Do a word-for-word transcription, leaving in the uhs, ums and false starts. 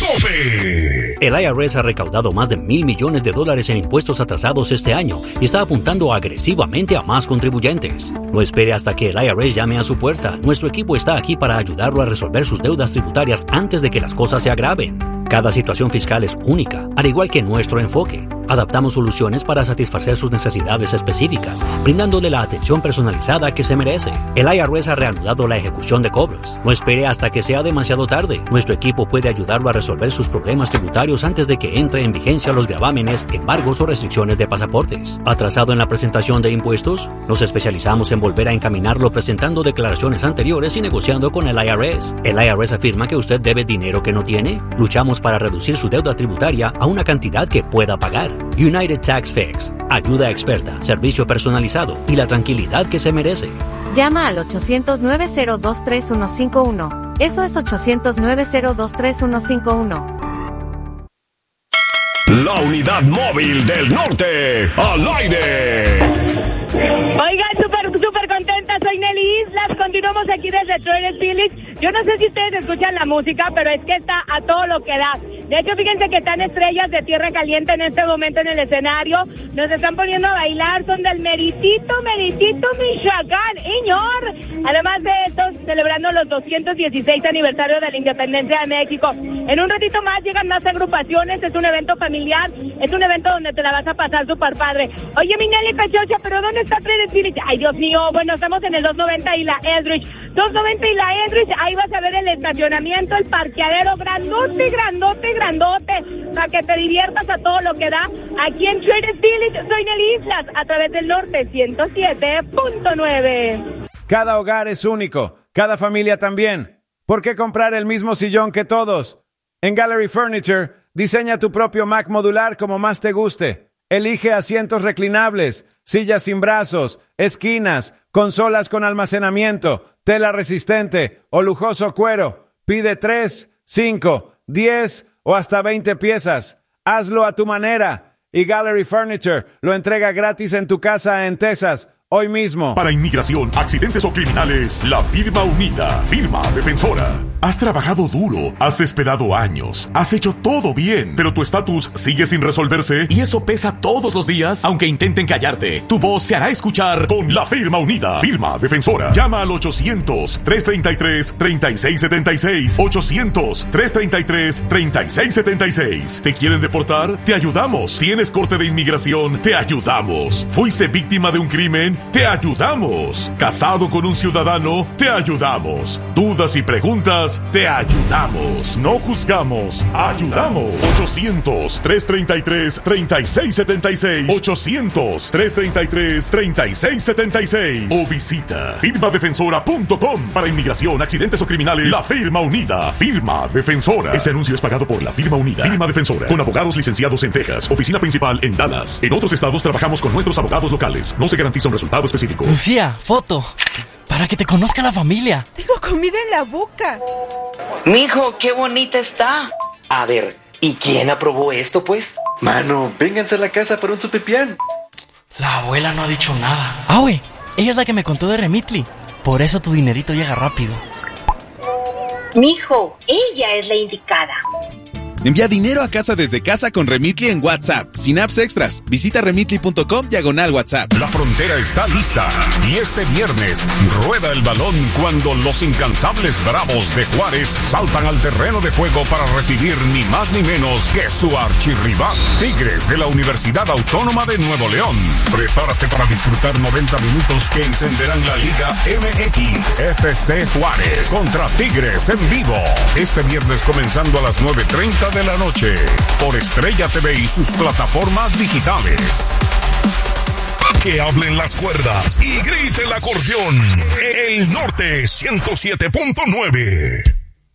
tope. El I R S ha recaudado más de mil millones de dólares en impuestos atrasados este año y está apuntando agresivamente a más contribuyentes. No espere hasta que el I R S llame a su puerta. Nuestro equipo está aquí para ayudarlo a resolver sus deudas tributarias antes de que las cosas se agraven. Cada situación fiscal es única, al igual que nuestro enfoque. Adaptamos soluciones para satisfacer sus necesidades específicas, brindándole la atención personalizada que se merece. El I R S ha reanudado la ejecución de cobros. No espere hasta que sea demasiado tarde. Nuestro equipo puede ayudarlo a resolver sus problemas tributarios antes de que entre en vigencia los gravámenes, embargos o restricciones de pasaportes. ¿Atrasado en la presentación de impuestos? Nos especializamos en volver a encaminarlo presentando declaraciones anteriores y negociando con el I R S. ¿El I R S afirma que usted debe dinero que no tiene? Luchamos para reducir su deuda tributaria a una cantidad que pueda pagar. United Tax Fix. Ayuda experta, servicio personalizado y la tranquilidad que se merece. Llama al ochocientos, nueve cero dos, tres uno cinco uno. Eso es ochocientos, nueve cero dos, tres uno cinco uno. La unidad móvil del norte, al aire. Oigan, súper, súper contenta, soy Nelly Islas, continuamos aquí desde Trader Phillips. Yo no sé si ustedes escuchan la música, pero es que está a todo lo que da. De hecho, fíjense que están estrellas de Tierra Caliente en este momento en el escenario. Nos están poniendo a bailar, son del meritito, meritito Michoacán, señor. Además de esto, celebrando los doscientos dieciséis aniversario de la Independencia de México. En un ratito más llegan más agrupaciones, es un evento familiar, es un evento donde te la vas a pasar súper padre. Oye, mi Nelly Pechocha, ¿pero dónde está Trader Phillips? Ay, Dios mío, bueno, estamos en el doscientos noventa y la Eldridge. doscientos noventa y la Eldridge, ahí vas a ver el estacionamiento, el parqueadero, grandote, grandote, grandote, para que te diviertas a todo lo que da. Aquí en Trader Phillips, soy Nelly Islas, a través del norte ciento siete punto nueve. Cada hogar es único, cada familia también. ¿Por qué comprar el mismo sillón que todos? En Gallery Furniture, diseña tu propio Mac modular como más te guste. Elige asientos reclinables, sillas sin brazos, esquinas, consolas con almacenamiento, tela resistente o lujoso cuero. Pide tres, cinco, diez o hasta veinte piezas. Hazlo a tu manera. Y Gallery Furniture lo entrega gratis en tu casa en Texas, hoy mismo. Para inmigración, accidentes o criminales, la firma unida, firma defensora. Has trabajado duro, has esperado años, has hecho todo bien, pero tu estatus sigue sin resolverse y eso pesa todos los días, aunque intenten callarte. Tu voz se hará escuchar con la firma unida, firma defensora. Llama al ochocientos, tres treinta y tres, treinta y seis setenta y seis, ochocientos, tres treinta y tres, treinta y seis setenta y seis. ¿Te quieren deportar? Te ayudamos. ¿Tienes corte de inmigración? Te ayudamos. ¿Fuiste víctima de un crimen? Te ayudamos. ¿Casado con un ciudadano? Te ayudamos. ¿Dudas y preguntas? Te ayudamos. No juzgamos, ayudamos. ochocientos, tres treinta y tres, treinta y seis setenta y seis. ochocientos, tres treinta y tres, treinta y seis setenta y seis. O visita firma defensora punto com. Para inmigración, accidentes o criminales, la firma unida, firma defensora. Este anuncio es pagado por la firma unida, firma defensora, con abogados licenciados en Texas, oficina principal en Dallas. En otros estados trabajamos con nuestros abogados locales. No se garantiza un resultado específico. Lucía, foto. Para que te conozca la familia. Tengo comida en la boca. Mijo, qué bonita está. A ver, ¿y quién aprobó esto, pues? Mano, vénganse a la casa para un supipián. La abuela no ha dicho nada. Ah, güey, ella es la que me contó de Remitly. Por eso tu dinerito llega rápido. Mijo, ella es la indicada. Envía dinero a casa desde casa con Remitly en WhatsApp, sin apps extras. Visita remitly punto com diagonal WhatsApp. La frontera está lista y este viernes rueda el balón cuando los incansables Bravos de Juárez saltan al terreno de juego para recibir ni más ni menos que su archirrival, Tigres de la Universidad Autónoma de Nuevo León. Prepárate para disfrutar noventa minutos que encenderán la Liga M X. F C Juárez contra Tigres en vivo. Este viernes comenzando a las nueve treinta de la noche por Estrella T V y sus plataformas digitales. Que hablen las cuerdas y grite el acordeón. El Norte ciento siete punto nueve.